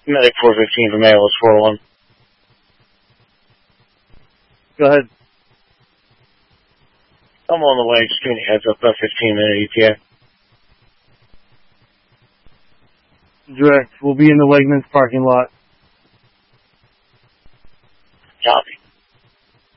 Medic 415 from ALS 401. Go ahead. I'm on the way, just giving you a heads up, about 15-minute ETA. Direct. We'll be in the Wegmans parking lot. Copy.